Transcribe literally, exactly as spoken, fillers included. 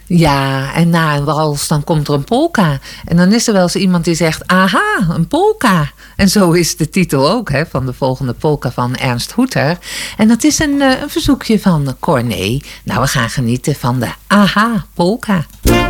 Ja, en na een wals dan komt er een polka. En dan is er wel eens iemand die zegt, aha, een polka. En zo is de titel ook hè, van de volgende polka van Ernst Hoeter. En dat is een, een verzoekje van Corné. Nou, we gaan genieten van de aha polka.